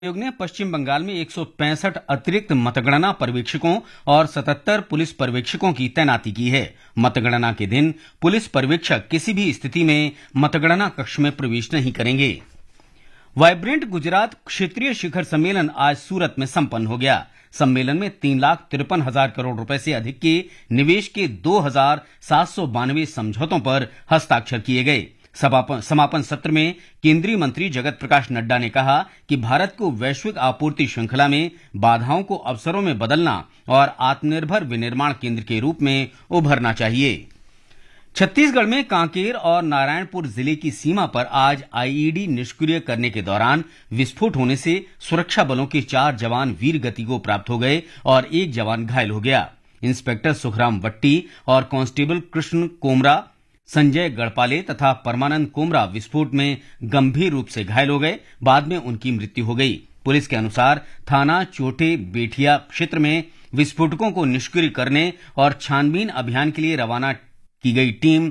आयोग ने पश्चिम बंगाल में 165 अतिरिक्त मतगणना पर्यवेक्षकों और 77 पुलिस पर्यवेक्षकों की तैनाती की है। मतगणना के दिन पुलिस पर्यवेक्षक किसी भी स्थिति में मतगणना कक्ष में प्रवेश नहीं करेंगे। वाइब्रेंट गुजरात क्षेत्रीय शिखर सम्मेलन आज सूरत में संपन्न हो गया। सम्मेलन में 3,53,000 करोड़ रुपए से अधिक के निवेश के 2,792 समझौतों पर हस्ताक्षर किए गए। समापन सत्र में केंद्रीय मंत्री जगत प्रकाश नड्डा ने कहा कि भारत को वैश्विक आपूर्ति श्रृंखला में बाधाओं को अवसरों में बदलना और आत्मनिर्भर विनिर्माण केंद्र के रूप में उभरना चाहिए। छत्तीसगढ़ में कांकेर और नारायणपुर जिले की सीमा पर आज आईईडी निष्क्रिय करने के दौरान विस्फोट होने से सुरक्षा बलों के 4 जवान वीर गति को प्राप्त हो गए और 1 जवान घायल हो गया। इंस्पेक्टर सुखराम वट्टी और कांस्टेबल कृष्ण कोमरा, संजय गढ़पाले तथा परमानंद कोमरा विस्फोट में गंभीर रूप से घायल हो गए। बाद में उनकी मृत्यु हो गई। पुलिस के अनुसार थाना चोटे बेठिया क्षेत्र में विस्फोटकों को निष्क्रिय करने और छानबीन अभियान के लिए रवाना की गई टीम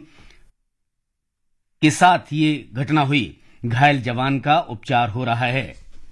के साथ ये घटना हुई। घायल जवान का उपचार हो रहा है।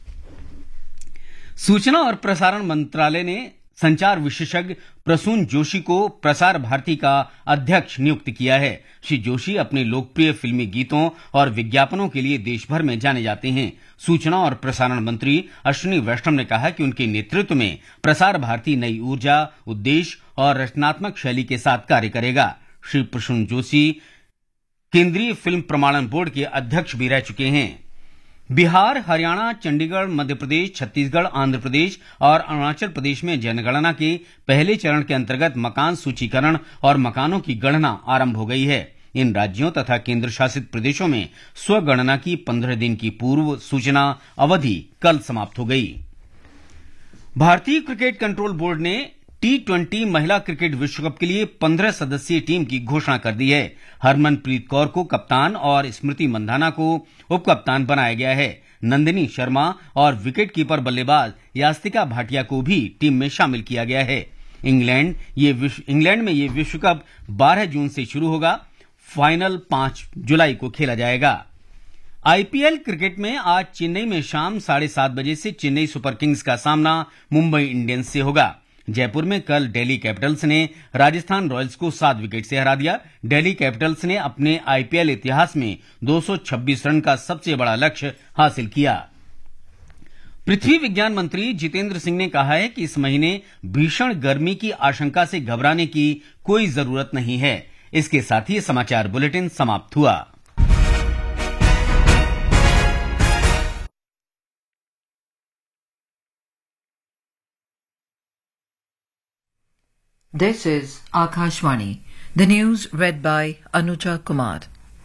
सूचना और प्रसारण मंत्रालय ने संचार विशेषज्ञ प्रसून जोशी को प्रसार भारती का अध्यक्ष नियुक्त किया है। श्री जोशी अपने लोकप्रिय फिल्मी गीतों और विज्ञापनों के लिए देश भर में जाने जाते हैं। सूचना और प्रसारण मंत्री अश्विनी वैष्णव ने कहा कि उनके नेतृत्व में प्रसार भारती नई ऊर्जा, उद्देश्य और रचनात्मक शैली के साथ कार्य करेगा। श्री प्रसून जोशी केंद्रीय फिल्म प्रमाणन बोर्ड के अध्यक्ष भी रह चुके हैं। बिहार, हरियाणा, चंडीगढ़, मध्य प्रदेश, छत्तीसगढ़, आंध्र प्रदेश और अरुणाचल प्रदेश में जनगणना के पहले चरण के अंतर्गत मकान सूचीकरण और मकानों की गणना आरंभ हो गई है। इन राज्यों तथा केंद्र शासित प्रदेशों में स्वगणना की 15 दिन की पूर्व सूचना अवधि कल समाप्त हो गई। भारतीय क्रिकेट कंट्रोल बोर्ड ने T20 महिला क्रिकेट विश्व कप के लिए 15 सदस्यीय टीम की घोषणा कर दी है। हरमनप्रीत कौर को कप्तान और स्मृति मंधाना को उपकप्तान बनाया गया है। नंदिनी शर्मा और विकेटकीपर बल्लेबाज यास्तिका भाटिया को भी टीम में शामिल किया गया है। इंग्लैंड में ये विश्व कप 12 जून से शुरू होगा। फाइनल 5 जुलाई को खेला जाएगा। आईपीएल क्रिकेट में आज चेन्नई में शाम 7:30 बजे से चेन्नई सुपर किंग्स का सामना मुंबई इंडियंस से होगा। जयपुर में कल दिल्ली कैपिटल्स ने राजस्थान रॉयल्स को 7 विकेट से हरा दिया। दिल्ली कैपिटल्स ने अपने आईपीएल इतिहास में 226 रन का सबसे बड़ा लक्ष्य हासिल किया। पृथ्वी विज्ञान मंत्री जितेंद्र सिंह ने कहा है कि इस महीने भीषण गर्मी की आशंका से घबराने की कोई जरूरत नहीं है। इसके साथ ही समाचार बुलेटिन समाप्त हुआ। This is Akashvani. The news read by Anuja Kumar.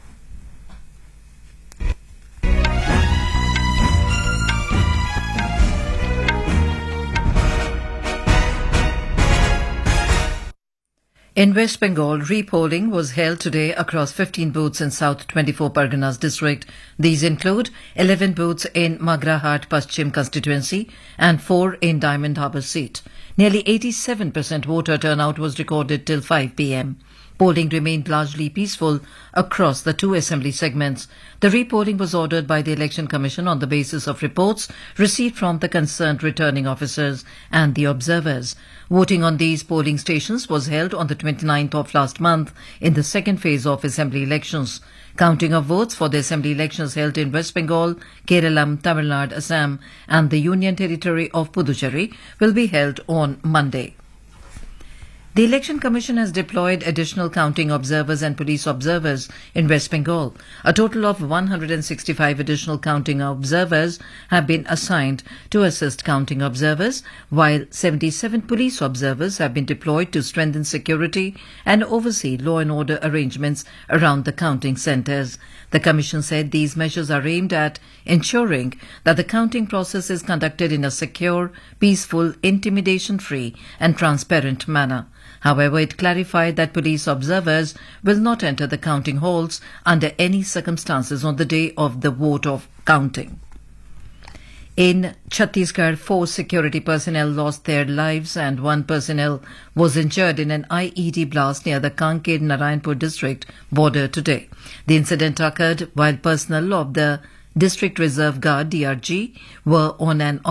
In West Bengal, re-polling was held today across 15 booths in South 24 Parganas district. These include 11 booths in Magrahat Paschim constituency and 4 in Diamond Harbour seat. Nearly 87% voter turnout was recorded till 5 p.m. Polling remained largely peaceful across the 2 assembly segments. The re-polling was ordered by the Election Commission on the basis of reports received from the concerned returning officers and the observers. Voting on these polling stations was held on the 29th of last month in the second phase of assembly elections. Counting of votes for the assembly elections held in West Bengal, Kerala, Tamil Nadu, Assam and the Union Territory of Puducherry will be held on Monday. The Election Commission has deployed additional counting observers and police observers in West Bengal. A total of 165 additional counting observers have been assigned to assist counting observers, while 77 police observers have been deployed to strengthen security and oversee law and order arrangements around the counting centres. The Commission said these measures are aimed at ensuring that the counting process is conducted in a secure, peaceful, intimidation-free and transparent manner. However, it clarified that police observers will not enter the counting halls under any circumstances on the day of the vote of counting. In Chhattisgarh, 4 security personnel lost their lives and 1 personnel was injured in an IED blast near the Kanker-Narayanpur district border today. The incident occurred while personnel of the District Reserve Guard DRG were on an